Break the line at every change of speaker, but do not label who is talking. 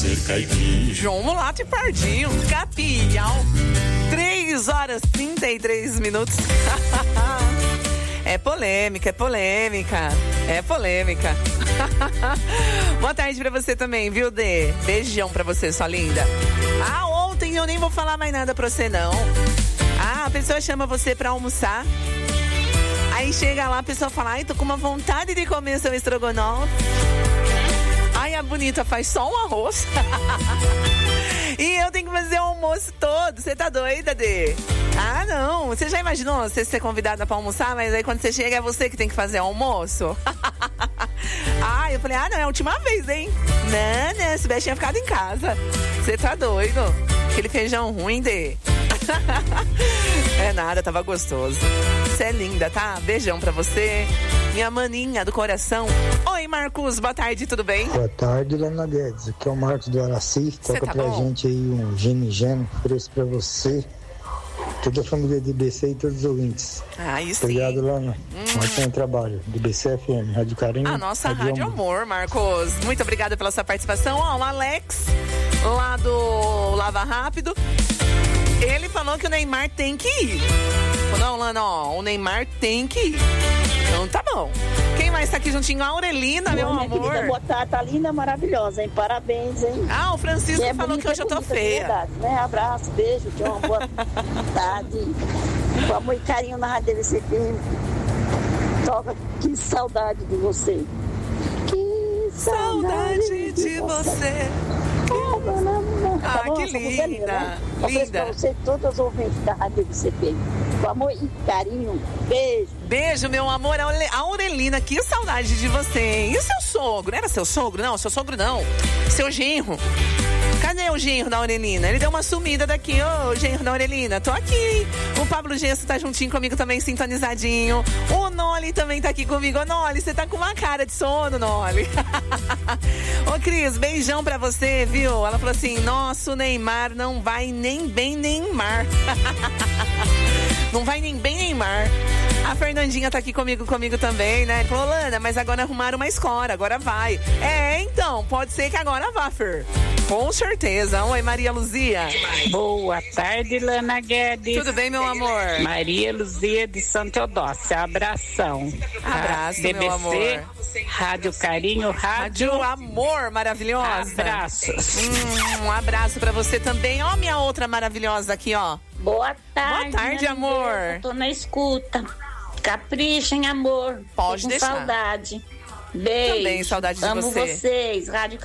ser caipira.
João Mulato e Pardinho, Capial. 3h33. É polêmica. Boa tarde pra você também, viu, Dê? Beijão pra você, sua linda. Ontem eu nem vou falar mais nada pra você, não. A pessoa chama você pra almoçar. Aí chega lá, a pessoa fala, ai, tô com uma vontade de comer seu estrogonofe. Ai, a bonita faz só um arroz. E eu tenho que fazer o almoço todo. Você tá doida, Dê? Não. Você já imaginou você ser convidada pra almoçar, mas aí quando você chega é você que tem que fazer o almoço? Eu falei, não, é a última vez, hein? Não, se tinha ficado em casa. Você tá doido? Aquele feijão ruim, Dê. É nada, tava gostoso. Você é linda, tá? Beijão pra você, minha maninha do coração. Oi, Marcos, boa tarde, tudo bem?
Boa tarde, Lana Guedes. Aqui é o Marcos do Araci. Toca pra gente aí um gene preço pra você, toda a família de BC e todos os ouvintes.
Isso sim.
Obrigado, Lana. Ótimo trabalho. Do BC FM, Rádio Carinho.
A nossa Rádio Amor, Marcos. Muito obrigada pela sua participação. O Alex, lá do Lava Rápido. Ele falou que o Neymar tem que ir. Não, Lana, o Neymar tem que ir. Então tá bom. Quem mais tá aqui juntinho? A Aurelina, meu amor.
Querida, boa tarde, tá linda, maravilhosa, hein? Parabéns, hein?
O Francisco falou que hoje eu tô feia.
Verdade, né? Abraço, beijo, tchau, boa tarde. Com amor e carinho na Rádio DVCP. Toca, que saudade de você. Que saudade de você.
Que linda.
Linda. Pra você e todos os ouvintes da Rádio DVCP. Com amor e carinho. Beijo.
Beijo, meu amor. A Aurelina, que saudade de você, hein? E o seu sogro? Não era seu sogro? Não, seu sogro não. Seu genro. Cadê o genro da Aurelina? Ele deu uma sumida daqui. Ô, genro da Aurelina, tô aqui. O Pablo Gesso tá juntinho comigo também, sintonizadinho. O Noli também tá aqui comigo. Ô, Noli, você tá com uma cara de sono, Noli. Ô, Cris, beijão pra você, viu? Ela falou assim, nossa, o Neymar não vai nem bem nem mar. Não vai nem bem nem mar. A Fernandinha tá aqui comigo também, né? Falou, Lana, mas agora arrumaram uma escola, agora vai. Então, pode ser que agora vá, Fer. Com certeza. Oi, Maria Luzia.
Boa tarde, Lana Guedes.
Tudo bem, meu amor?
Maria Luzia de Santa Teodócia. Abração.
Abraço,
DBC,
meu amor.
Rádio Carinho, Rádio
Amor, maravilhosa.
Abraços.
Um abraço pra você também. Ó, minha outra maravilhosa aqui, ó.
Boa tarde.
Boa tarde, amor.
Eu tô na escuta. Caprichem, amor.
Pode
tô com
deixar.
Saudade. Beijo.
Também, saudade de
Amo
você.
vocês. Rádio